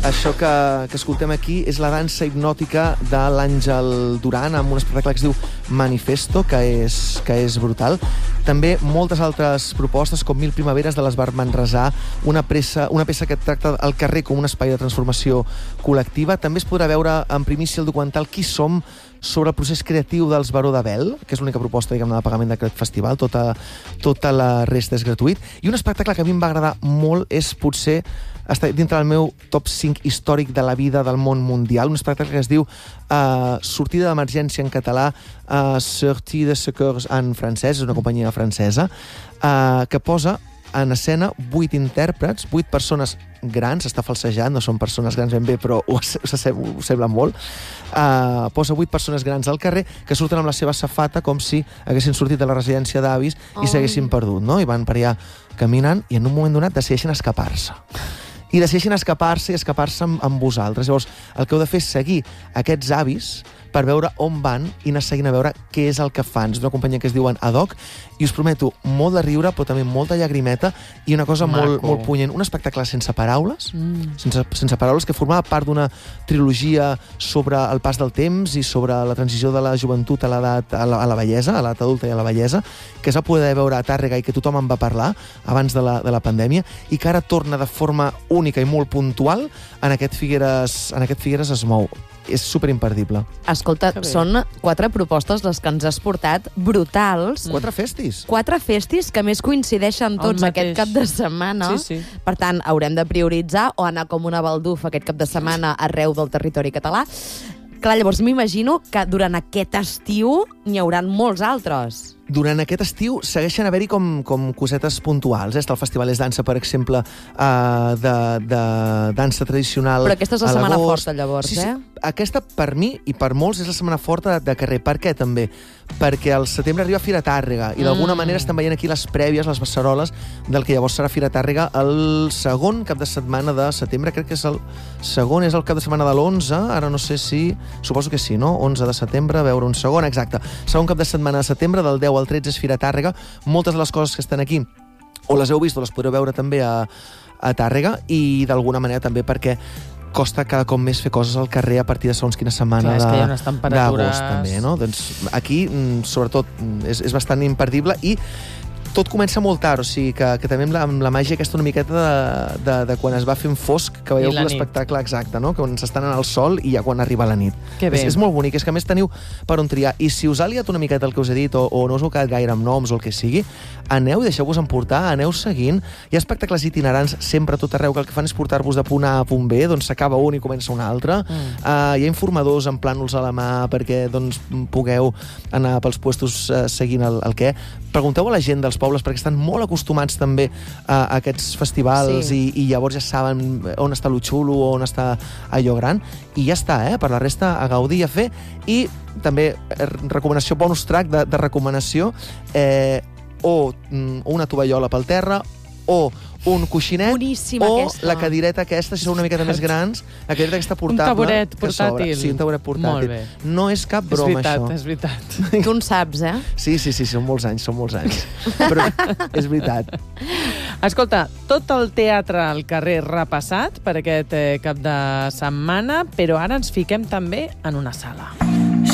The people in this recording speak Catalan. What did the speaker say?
Això que escoltem aquí és la dansa hipnòtica de l'Àngel Duran amb un espectacle que es diu Manifesto, que és brutal. També moltes altres propostes, com Mil primaveres de l'Esbar Manresà, una peça que tracta el carrer com un espai de transformació col·lectiva. També es podrà veure en primícia el documental Qui som, sobre el procés creatiu dels Baró de Bel, que és l'única proposta, diguem-ne, de pagament d'aquest festival. Tota la resta és gratuït. I un espectacle que a mi em va agradar molt és potser està dintre del meu top 5 històric de la vida del món mundial, un espectacle que es diu Sortida d'emergència en català, Sortie de secours en francès, és una companyia francesa, que posa en escena 8 intèrprets, 8 persones grans, està falsejant, no són persones grans ben bé, però ho semblen molt. Posa 8 persones grans al carrer que surten amb la seva safata com si haguessin sortit de la residència d'avis i s'haguessin perdut, no? I van per allà caminant i en un moment donat decideixen escapar-se. I decideixen escapar-se amb vosaltres. Llavors, el que heu de fer és seguir aquests avis per veure on van i anar seguint a veure què és el que fan. És una companyia que es diuen Ad Hoc i us prometo molt de riure, però també molta llagrimeta i una cosa molt punyent. Un espectacle sense paraules, sense paraules, que formava part d'una trilogia sobre el pas del temps i sobre la transició de la joventut a la vellesa, a l'edat adulta i a la vellesa, que es va poder veure a Tàrrega i que tothom en va parlar abans de la pandèmia i que ara torna de forma única i molt puntual en aquest Figueres es mou. És superimperdible. Escolta, són 4 propostes les que ens has portat, brutals. 4 festis. 4 festis que més coincideixen tots aquest cap de setmana. Sí. Per tant, haurem de prioritzar o anar com una baldufa aquest cap de setmana arreu del territori català. Clar, llavors m'imagino que durant aquest estiu n'hi hauran molts altres. Durant aquest estiu segueixen haver-hi com cosetes puntuals. Està el Festival És Dansa, per exemple, de dansa tradicional. Però aquesta és la setmana forta, llavors, sí. Aquesta, per mi i per molts, és la setmana forta de carrer. Per què, també? Perquè al setembre arriba Fira Tàrrega i d'alguna manera estan veient aquí les prèvies, les beceroles del que llavors serà Fira Tàrrega el segon cap de setmana de setembre. Crec que és el segon, és el cap de setmana de l'11, ara no sé si... Suposo que sí, no? 11 de setembre, veure un segon, exacte. Segon cap de setmana de setembre, del 10 al 13 és Fira Tàrrega. Moltes de les coses que estan aquí o les heu vist o les podreu veure també a Tàrrega i d'alguna manera també perquè costa cada cop més fer coses al carrer a partir de segons quina setmana d'agost també, no? Doncs aquí, sobretot, és bastant imperdible i tot comença molt tard, o sigui que també amb la màgia aquesta una miqueta de quan es va fent fosc, que veieu l'espectacle exacte, no? Que on s'estan en el sol i ja quan arriba la nit. És molt bonic, és que a més teniu per on triar. I si us ha liat una miqueta el que us he dit o no us heu quedat gaire amb noms o el que sigui, aneu i deixeu-vos emportar, aneu seguint. Hi ha espectacles itinerants sempre a tot arreu que el que fan és portar-vos de punt A a punt B, doncs s'acaba un i comença un altre. Hi ha informadors amb plànols a la mà perquè doncs pugueu anar pels puestos seguint el què. Pregunteu a la gent dels pobles perquè estan molt acostumats també a aquests festivals i llavors ja saben on està lo xulo o on està allò gran i ja està, per la resta a gaudir i a fer. I també recomanació, bonus track de recomanació, o una tovallola pel terra o un coixinet la cadireta aquesta, si són una miqueta més grans, la cadireta aquesta portable. Un taburet portàtil. Sí, un taburet portàtil. Molt bé. No és cap broma, això. És veritat. Tu en saps, eh? Sí, són molts anys. Però és veritat. Escolta, tot el teatre al carrer repassat per aquest cap de setmana, però ara ens fiquem també en una sala.